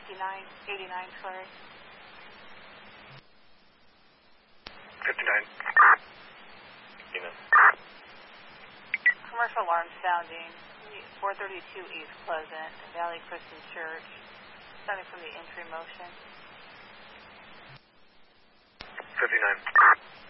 5989, sorry. 59. Commercial alarm sounding. 432 East Pleasant, Valley Christian Church. Sounding from the entry motion. 59.